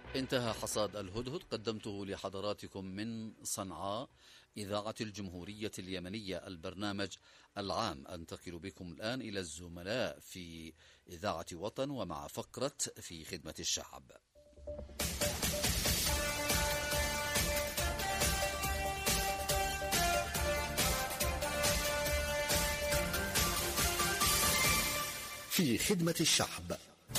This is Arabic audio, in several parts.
انتهى حصاد الهدهد، قدمته لحضراتكم من صنعاء إذاعة الجمهورية اليمنية. البرنامج العام. أنتقل بكم الآن إلى الزملاء في إذاعة وطن ومع فقرة في خدمة الشعب. في خدمة الشعب.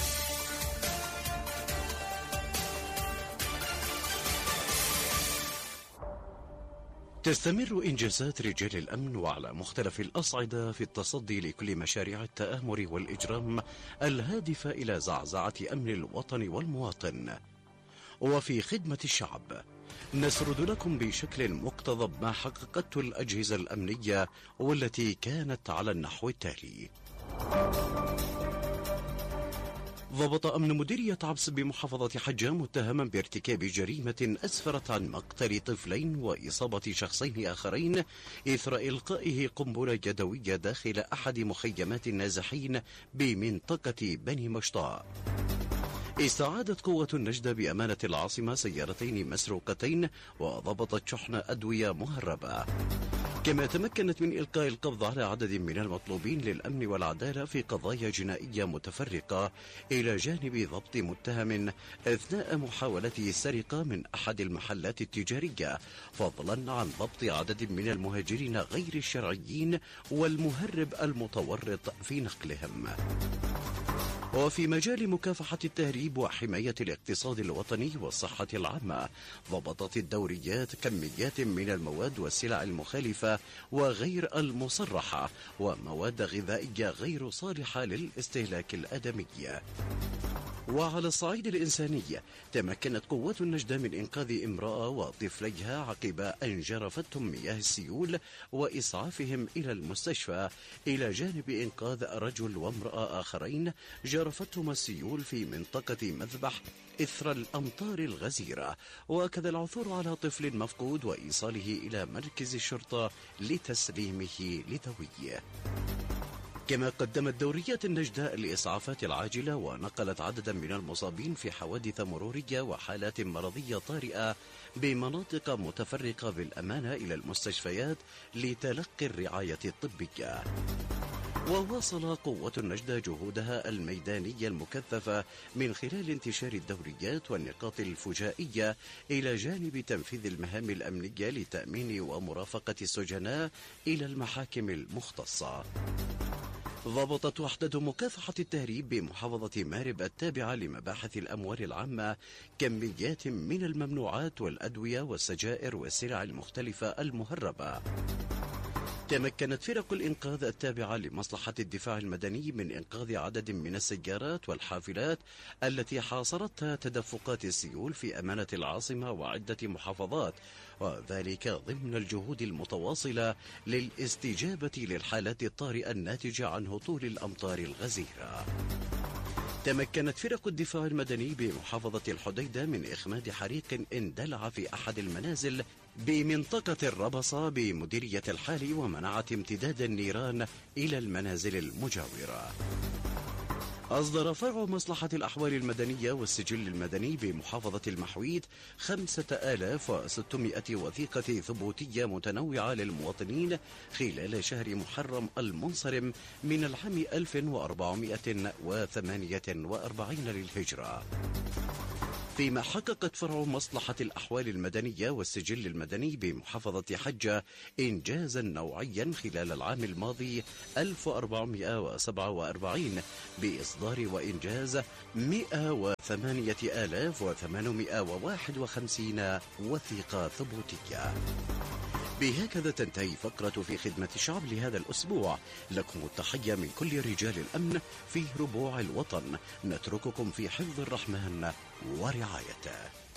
تستمر إنجازات رجال الأمن وعلى مختلف الأصعدة في التصدي لكل مشاريع التآمر والإجرام الهادفة إلى زعزعة أمن الوطن والمواطن. وفي خدمة الشعب نسرد لكم بشكل مقتضب ما حققته الأجهزة الأمنية والتي كانت على النحو التالي. ضبط أمن مديرية عبس بمحافظة حجة متهما بارتكاب جريمة أسفرت عن مقتل طفلين وإصابة شخصين آخرين إثر إلقائه قنبلة يدوية داخل أحد مخيمات النازحين بمنطقة بني مشطاء. استعادت قوة النجدة بأمانة العاصمة سيارتين مسروقتين وضبطت شحن أدوية مهربة. كما تمكنت من إلقاء القبض على عدد من المطلوبين للأمن والعدالة في قضايا جنائية متفرقة، إلى جانب ضبط متهم أثناء محاولته السرقة من أحد المحلات التجارية، فضلا عن ضبط عدد من المهاجرين غير الشرعيين والمهرب المتورط في نقلهم. وفي مجال مكافحة التهريب وحماية الاقتصاد الوطني والصحة العامة، ضبطت الدوريات كميات من المواد والسلع المخالفة وغير المصرحة ومواد غذائية غير صالحة للاستهلاك الآدمي. وعلى الصعيد الإنساني، تمكنت قوات النجدة من إنقاذ امرأة وطفليها عقب أن جرفتهم مياه السيول وإسعافهم إلى المستشفى، إلى جانب إنقاذ رجل وامرأة آخرين جرفتهما السيول في منطقة مذبح إثر الأمطار الغزيرة، وكذا العثور على طفل مفقود وإيصاله إلى مركز الشرطة لتسليمه لذويه. كما قدمت دوريات النجدة الإسعافات العاجلة ونقلت عددا من المصابين في حوادث مرورية وحالات مرضية طارئة بمناطق متفرقة بالأمانة إلى المستشفيات لتلقي الرعاية الطبية. وواصل قوة النجدة جهودها الميدانية المكثفة من خلال انتشار الدوريات والنقاط الفجائية، إلى جانب تنفيذ المهام الأمنية لتأمين ومرافقة السجناء إلى المحاكم المختصة. ضبطت وحدة مكافحة التهريب بمحافظة مارب التابعة لمباحث الأموال العامة كميات من الممنوعات والأدوية والسجائر والسلع المختلفة المهربة. تمكنت فرق الإنقاذ التابعة لمصلحة الدفاع المدني من إنقاذ عدد من السيارات والحافلات التي حاصرتها تدفقات السيول في أمانة العاصمة وعدة محافظات، وذلك ضمن الجهود المتواصلة للاستجابة للحالات الطارئة الناتجة عن هطول الأمطار الغزيرة. تمكنت فرق الدفاع المدني بمحافظة الحديدة من إخماد حريق اندلع في أحد المنازل بمنطقة الربصة بمديرية الحالي، ومنعت امتداد النيران إلى المنازل المجاورة. أصدر فرع مصلحة الأحوال المدنية والسجل المدني بمحافظة المحويت 5600 وثيقة ثبوتية متنوعة للمواطنين خلال شهر محرم المنصرم من العام 1448 للهجرة. فيما حققت فرع مصلحة الأحوال المدنية والسجل المدني بمحافظة حجة إنجازا نوعيا خلال العام الماضي 1447 بإصدار وإنجاز 108,851 وثيقة ثبوتية. بهكذا تنتهي فقرة في خدمة الشعب لهذا الأسبوع. لكم التحية من كل رجال الأمن في ربوع الوطن. نترككم في حفظ الرحمن ورعايته.